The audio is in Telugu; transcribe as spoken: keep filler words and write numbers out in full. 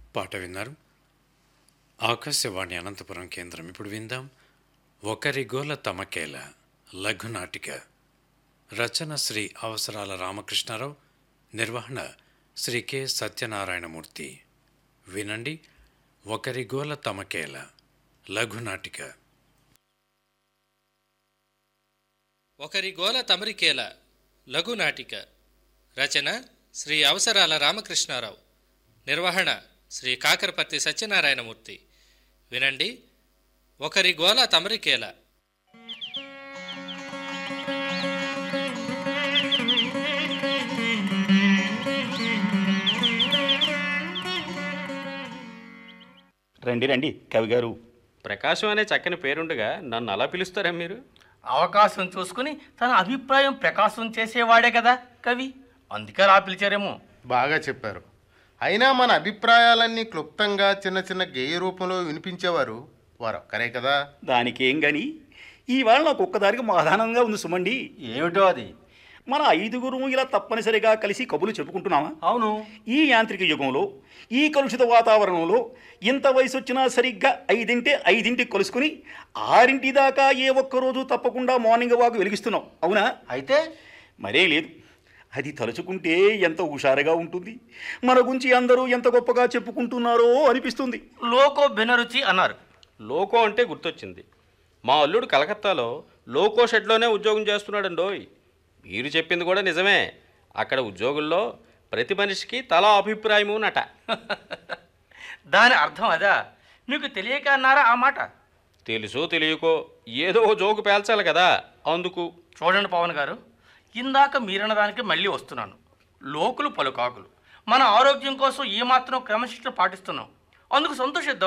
పాట విన్నారు. ఆకాశవాణి అనంతపురం కేంద్రం. ఇప్పుడు విందాం ఒకరి గోల తమకేల లఘునాటిక. రచన శ్రీ అవసరాల రామకృష్ణారావు, నిర్వహణ శ్రీ కె సత్యనారాయణమూర్తి. వినండి ఒకరి గోల తమకేల లఘునాటిక. ఒకరి గోల తమరికేల లఘునాటిక. రచన శ్రీ అవసరాల రామకృష్ణారావు, నిర్వహణ శ్రీ కాకరపర్తి సత్యనారాయణమూర్తి. వినండి ఒకరి గోల తమరికేల. రండి రండి కవి గారు. ప్రకాశం అనే చక్కని పేరుండగా నన్ను అలా పిలుస్తారా మీరు? అవకాశం చూసుకుని తన అభిప్రాయం ప్రకాశం చేసేవాడే కదా కవి, అందుకే అలా పిలిచారేమో. బాగా చెప్పారు. అయినా మన అభిప్రాయాలన్నీ క్లుప్తంగా చిన్న చిన్న గేయ రూపంలో వినిపించేవారు వారు ఒక్కరే కదా. దానికేం గాని ఈవేళ నాకు ఒక్కదానికి మాధానంగా ఉంది సుమండి. ఏమిటో అది? మన ఐదుగురు ఇలా తప్పనిసరిగా కలిసి కబులు చెప్పుకుంటున్నామా? అవును. ఈ యాంత్రిక యుగంలో, ఈ కలుషిత వాతావరణంలో ఇంత వయసు వచ్చినా సరిగ్గా ఐదింటే ఐదింటికి కలుసుకుని ఆరింటి దాకా ఏ ఒక్కరోజు తప్పకుండా మార్నింగ్ వాక్ వెలిగిస్తున్నాం, అవునా? అయితే మరే లేదు. అది తలుచుకుంటే ఎంత హుషారుగా ఉంటుంది. మన గురించి అందరూ ఎంత గొప్పగా చెప్పుకుంటున్నారో అనిపిస్తుంది. లోకో బెనరుచి అన్నారు. లోకో అంటే గుర్తొచ్చింది. మా అల్లుడు కలకత్తాలో లోకో షెడ్లోనే ఉద్యోగం చేస్తున్నాడండోయ్. మీరు చెప్పింది కూడా నిజమే. అక్కడ ఉద్యోగుల్లో ప్రతి మనిషికి తలా అభిప్రాయము నట. దాని అర్థం అదా? మీకు తెలియక అన్నారా ఆ మాట? తెలుసో తెలియకో ఏదో జోకు పేల్చాలి కదా, అందుకు. చూడండి పవన్ గారు, ఇందాక మీరన్నదానికి మళ్ళీ వస్తున్నాను. లోకులు పలుకాకులు. మన ఆరోగ్యం కోసం ఏమాత్రం క్రమశిక్షణ పాటిస్తున్నాం, అందుకు సంతోషిద్దాం.